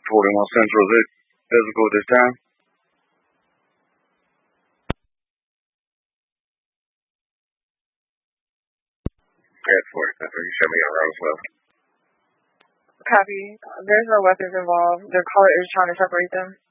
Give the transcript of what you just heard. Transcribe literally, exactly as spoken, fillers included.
forty-one Central, is it physical at this time? Yeah, it's forty Central. You show me your road as well. Copy. There's no weapons involved. The caller is trying to separate them.